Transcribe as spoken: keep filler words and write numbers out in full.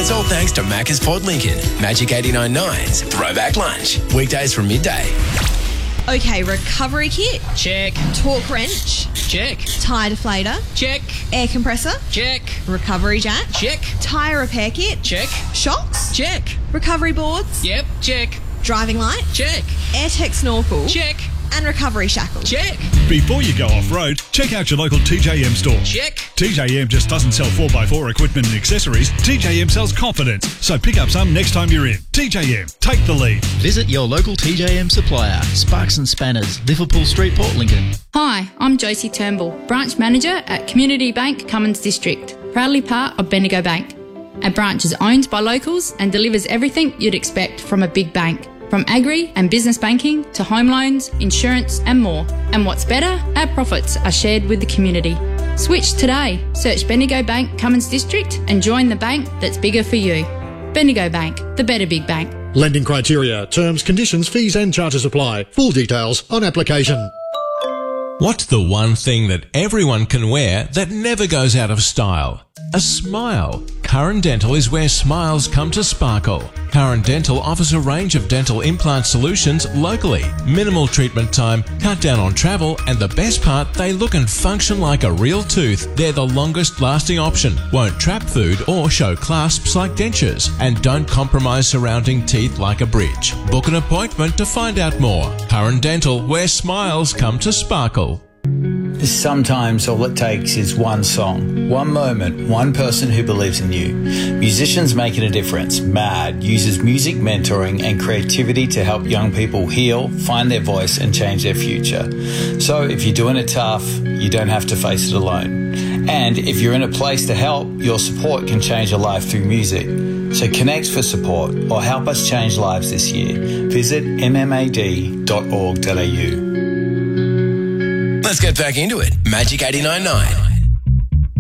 it's all thanks to Macca's Port Lincoln. Magic eighty-nine point nine's Throwback Lunch. Weekdays from midday. Okay, recovery kit. Check. Torque wrench. Check. Tyre deflator. Check. Air compressor. Check. Recovery jack. Check. Tyre repair kit. Check. Shocks. Check. Recovery boards. Yep. Check. Driving light. Check. AirTech snorkel. Check. And recovery shackles. Check. Before you go off-road, check out your local T J M store. Check. T J M just doesn't sell four by four equipment and accessories. T J M sells confidence. So pick up some next time you're in. T J M, take the lead. Visit your local T J M supplier, Sparks and Spanners, Liverpool Street, Port Lincoln. Hi, I'm Josie Turnbull, Branch Manager at Community Bank Cummins District, proudly part of Bendigo Bank. Our branch is owned by locals and delivers everything you'd expect from a big bank. From agri and business banking to home loans, insurance and more. And what's better, our profits are shared with the community. Switch today. Search Bendigo Bank Cummins District and join the bank that's bigger for you. Bendigo Bank, the better big bank. Lending criteria, terms, conditions, fees and charges apply. Full details on application. What's the one thing that everyone can wear that never goes out of style? A smile. Curran Dental is where smiles come to sparkle. Curran Dental offers a range of dental implant solutions locally. Minimal treatment time, cut down on travel, and the best part, they look and function like a real tooth. They're the longest lasting option, won't trap food or show clasps like dentures, and don't compromise surrounding teeth like a bridge. Book an appointment to find out more. Curran Dental, where smiles come to sparkle. Sometimes all it takes is one song, one moment, one person who believes in you. Musicians Making a Difference, MAD, uses music mentoring and creativity to help young people heal, find their voice and change their future. So if you're doing it tough, you don't have to face it alone. And if you're in a place to help, your support can change a life through music. So connect for support or help us change lives this year. Visit m m a d dot org dot a u. Let's get back into it. Magic eighty-nine point nine.